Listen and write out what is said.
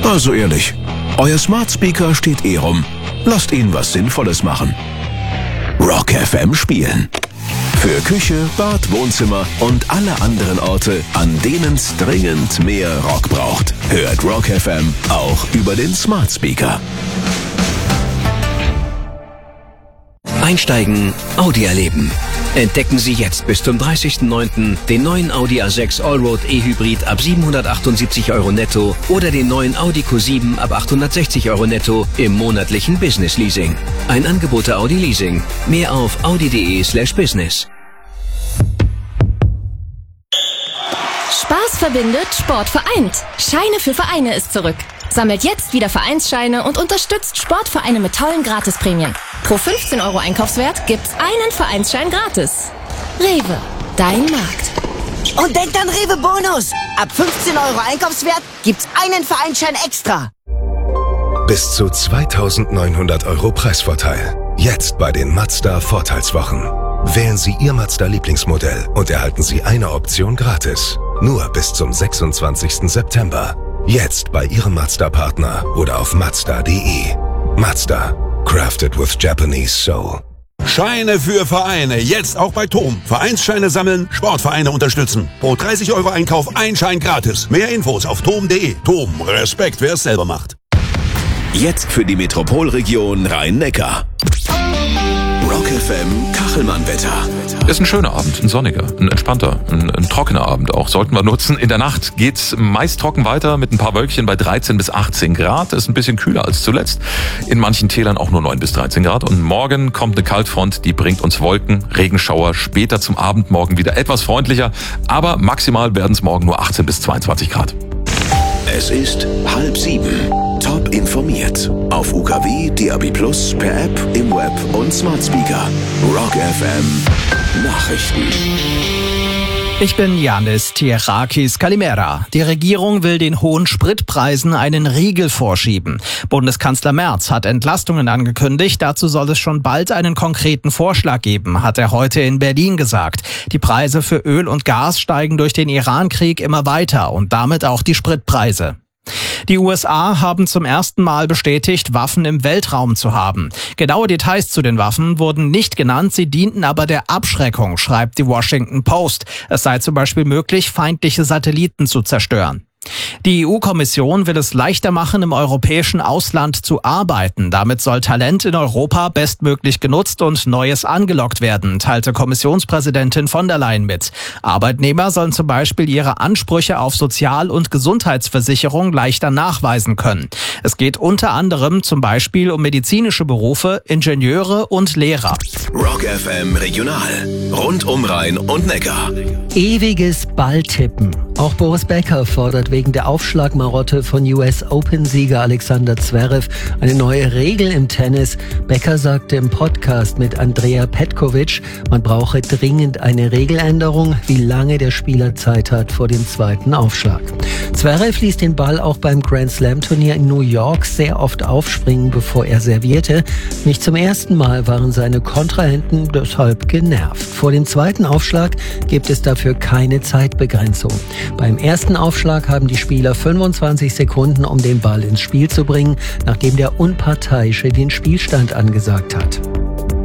Also ehrlich, euer Smart Speaker steht rum. Lasst ihn was Sinnvolles machen. Rock FM spielen. Für Küche, Bad, Wohnzimmer und alle anderen Orte, an denen es dringend mehr Rock braucht. Hört Rock FM auch über den Smart Speaker. Einsteigen, Audi erleben. Entdecken Sie jetzt bis zum 30.09. den neuen Audi A6 Allroad E-Hybrid ab 778 € netto oder den neuen Audi Q7 ab 860 € netto im monatlichen Business Leasing. Ein Angebot der Audi Leasing. Mehr auf audi.de/business. Spaß verbindet, Sport vereint. Scheine für Vereine ist zurück. Sammelt jetzt wieder Vereinsscheine und unterstützt Sportvereine mit tollen Gratisprämien. Pro 15 € Einkaufswert gibt's einen Vereinsschein gratis. Rewe, dein Markt. Und denkt an Rewe Bonus. Ab 15 € Einkaufswert gibt's einen Vereinsschein extra. Bis zu 2.900 € Preisvorteil. Jetzt bei den Mazda Vorteilswochen. Wählen Sie Ihr Mazda-Lieblingsmodell und erhalten Sie eine Option gratis. Nur bis zum 26. September. Jetzt bei Ihrem Mazda-Partner oder auf Mazda.de. Mazda. Crafted with Japanese Soul. Scheine für Vereine. Jetzt auch bei TOM. Vereinsscheine sammeln, Sportvereine unterstützen. Pro 30 € Einkauf ein Schein gratis. Mehr Infos auf tom.de. TOM. Respekt, wer es selber macht. Jetzt für die Metropolregion Rhein-Neckar. Rock FM Kachelmann-Wetter. Ist ein schöner Abend, ein sonniger, ein entspannter, ein trockener Abend auch. Sollten wir nutzen. In der Nacht geht's meist trocken weiter mit ein paar Wölkchen bei 13 bis 18 Grad. Ist ein bisschen kühler als zuletzt. In manchen Tälern auch nur 9 bis 13 Grad. Und morgen kommt eine Kaltfront, die bringt uns Wolken, Regenschauer. Später zum Abend morgen wieder etwas freundlicher. Aber maximal werden es morgen nur 18 bis 22 Grad. Es ist 6:30. Top informiert. Auf UKW, DAB+, per App, im Web und Smart Speaker. Rock FM Nachrichten. Ich bin Yannis Tierakis Kalimera. Die Regierung will den hohen Spritpreisen einen Riegel vorschieben. Bundeskanzler Merz hat Entlastungen angekündigt. Dazu soll es schon bald einen konkreten Vorschlag geben, hat er heute in Berlin gesagt. Die Preise für Öl und Gas steigen durch den Iran-Krieg immer weiter und damit auch die Spritpreise. Die USA haben zum ersten Mal bestätigt, Waffen im Weltraum zu haben. Genaue Details zu den Waffen wurden nicht genannt, sie dienten aber der Abschreckung, schreibt die Washington Post. Es sei zum Beispiel möglich, feindliche Satelliten zu zerstören. Die EU-Kommission will es leichter machen, im europäischen Ausland zu arbeiten. Damit soll Talent in Europa bestmöglich genutzt und Neues angelockt werden, teilte Kommissionspräsidentin von der Leyen mit. Arbeitnehmer sollen zum Beispiel ihre Ansprüche auf Sozial- und Gesundheitsversicherung leichter nachweisen können. Es geht unter anderem zum Beispiel um medizinische Berufe, Ingenieure und Lehrer. Rock FM Regional. Rund um Rhein und Neckar. Ewiges Balltippen. Auch Boris Becker fordert wegen der Aufschlagmarotte von US-Open-Sieger Alexander Zverev eine neue Regel im Tennis. Becker sagte im Podcast mit Andrea Petkovic, man brauche dringend eine Regeländerung, wie lange der Spieler Zeit hat vor dem zweiten Aufschlag. Zverev ließ den Ball auch beim Grand Slam-Turnier in New York sehr oft aufspringen, bevor er servierte. Nicht zum ersten Mal waren seine Kontrahenten deshalb genervt. Vor dem zweiten Aufschlag gibt es dafür keine Zeitbegrenzung. Beim ersten Aufschlag haben die Spieler 25 Sekunden, um den Ball ins Spiel zu bringen, nachdem der Unparteiische den Spielstand angesagt hat.